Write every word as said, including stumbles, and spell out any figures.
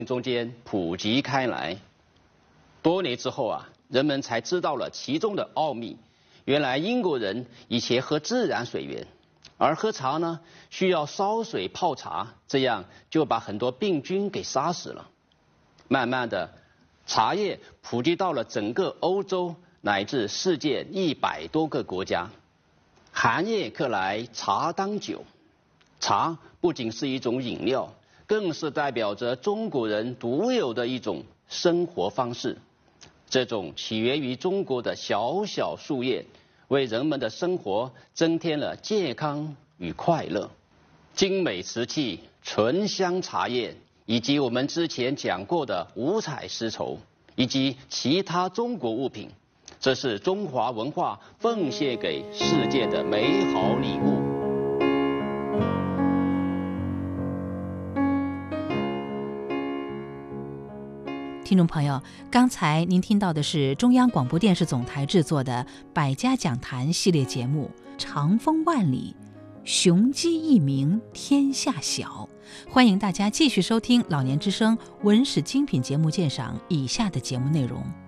中间普及开来。多年之后啊，人们才知道了其中的奥秘。原来英国人以前喝自然水源，而喝茶呢需要烧水泡茶，这样就把很多病菌给杀死了。慢慢的，茶叶普及到了整个欧洲乃至世界一百多个国家。寒夜客来茶当酒，茶不仅是一种饮料，更是代表着中国人独有的一种生活方式。这种起源于中国的小小树叶，为人们的生活增添了健康与快乐。精美瓷器、醇香茶叶，以及我们之前讲过的五彩丝绸，以及其他中国物品，这是中华文化奉献给世界的美好礼物。 听众朋友，刚才您听到的是中央广播电视总台制作的百家讲坛系列节目《长风万里，雄鸡一鸣天下晓》。欢迎大家继续收听老年之声文史精品节目鉴赏以下的节目内容。